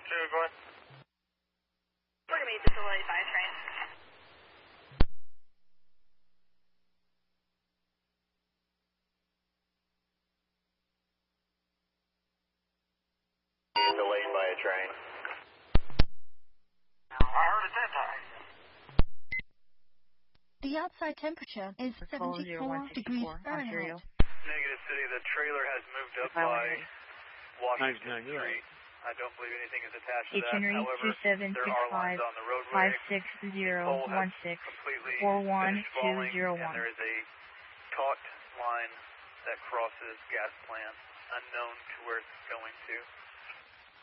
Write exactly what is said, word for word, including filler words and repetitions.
two, go ahead. We're going to meet the delayed by a train. Delayed by a train. I heard it that time. The outside temperature is seventy-four degrees Fahrenheit. Negative City, the trailer has moved up by Washington Street. I don't believe anything is attached to that. However, there are lines on the roadway. five six zero one six four one two zero one. And there is a taut line that crosses gas plant, unknown to where it's going to.